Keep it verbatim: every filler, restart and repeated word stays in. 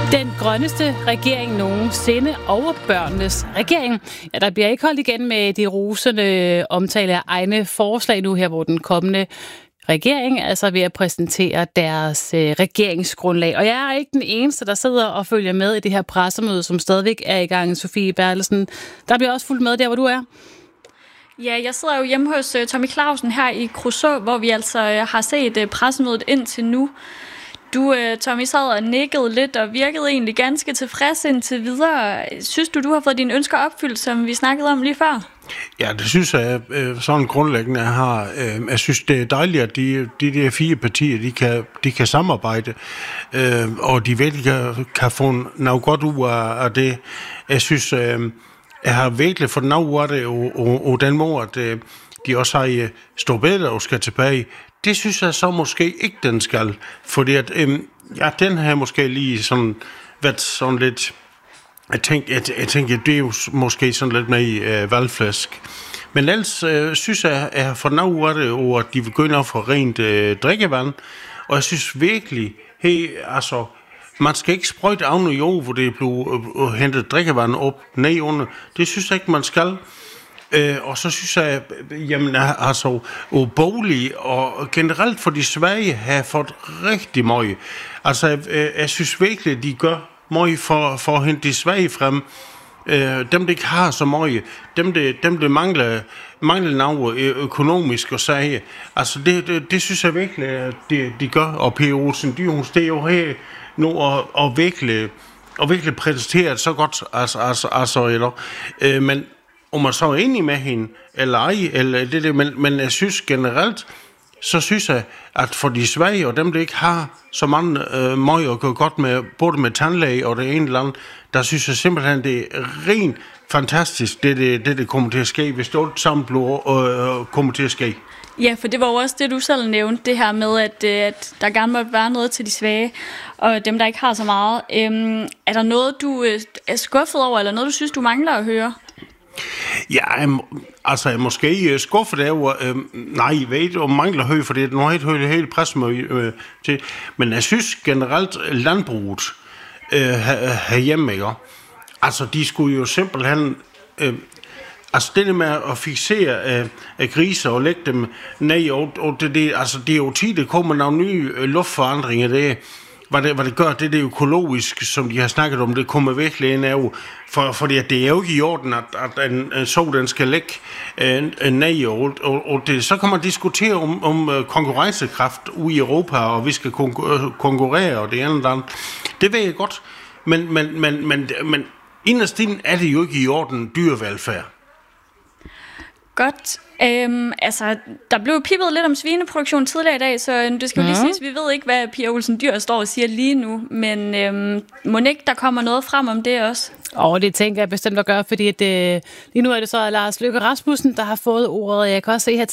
Den grønneste regering nogensinde over børnenes regering. Ja, der bliver ikke holdt igen med de rosende omtale af egne forslag nu her, hvor den kommende regering altså ved at præsentere deres øh, regeringsgrundlag. Og jeg er ikke den eneste, der sidder og følger med i det her pressemøde, som stadigvæk er i gang. Sofie Bertelsen, der bliver også fulgt med der, hvor du er. Ja, jeg sidder jo hjemme hos uh, Tommy Clausen her i Kruså, hvor vi altså uh, har set uh, pressemødet indtil nu. Du, uh, Tommy, sad og nikkede lidt og virkede egentlig ganske tilfreds indtil videre. Synes du, du har fået dine ønsker opfyldt, som vi snakkede om lige før? Ja, det synes jeg øh, sådan grundlæggende jeg har. Øh, jeg synes, det er dejligt, at de, de der fire partier, de kan, de kan samarbejde, øh, og de virkelig kan, kan få noget godt ud af, af det. Jeg synes, øh, jeg har virkelig fået noget ud af det, og, og, og den måde, at øh, de også har øh, stået bedre og skal tilbage. Det synes jeg så måske ikke, den skal, fordi at, øh, ja, den har måske lige sådan været sådan lidt. Jeg tænker, jeg, jeg tænker, det er jo måske sådan lidt med i øh, valgflæsk. Men ellers øh, synes jeg, at jeg har fået noget ud af det, og at de begynder at få rent øh, drikkevand. Og jeg synes virkelig, hey, altså, man skal ikke sprøjte af noget jord, hvor det er blevet øh, hentet drikkevand op ned under. Det synes jeg ikke, man skal. Øh, og så synes jeg, jamen altså, og bolig og generelt for de svage har fået rigtig meget. Altså, jeg, jeg synes virkelig, at de gør meget for, for at hente de svage frem. Øh, dem, der ikke har så meget, dem, der, dem, der mangler, mangler noget økonomisk og sige. Altså, det, det, det synes jeg virkelig, at de, de gør. Og P. Olsen Dyhus, det er jo her nu og, og virkelig, og virkelig præsenteret så godt. Altså, altså, altså eller, øh, men om man så er enig med hende, eller ej, eller det der, men, men jeg synes generelt, så synes jeg, at for de svage og dem, der ikke har så mange øh, møg at gå godt med, både med tandlæge og det ene eller andet, der synes jeg simpelthen, det er rent fantastisk, det det, det, det kommer til at ske, hvis det alt sammen øh, kommer til at ske. Ja, for det var jo også det, du selv nævnte, det her med, at, at der gerne måtte være noget til de svage, og dem, der ikke har så meget. Øhm, er der noget, du øh, er skuffet over, eller noget, du synes, du mangler at høre? Ja, jeg, altså jeg er måske skuffet over, øh, nej, jeg ved ikke, om mangler høj, for det er noget helt, helt pressemøde øh, til, men jeg synes generelt, landbruget øh, herhjemme, ikke? Altså de skulle jo simpelthen, øh, altså det der med at fixere øh, griser og lægge dem ned, og, og det, det, altså det er jo tit, det kommer nogle nye øh, luftforandringer, det Hvad det, hvad det gør, det er økologisk, som de har snakket om, det kommer virkelig ind af. For, fordi det er jo ikke i orden, at, at en, en så den skal lægge en, en ned, og, og, og det, så kan man diskutere om, om konkurrencekraft ude i Europa, og vi skal konkurrere, og det ene eller andet. Det ved jeg godt, men, men, men, men, men inderst inden er det jo ikke i orden dyrevelfærd. Godt. Øhm, altså, der blev pippet lidt om svineproduktion tidligere i dag, så det skal jo lige mm. siges, vi ved ikke, hvad Pia Olsen Dyhr står og siger lige nu, men øhm, må ikke der kommer noget frem om det også? Og det tænker jeg bestemt at gøre, fordi at, øh, lige nu er det så Lars Løkke Rasmussen, der har fået ordet. Jeg kan også se her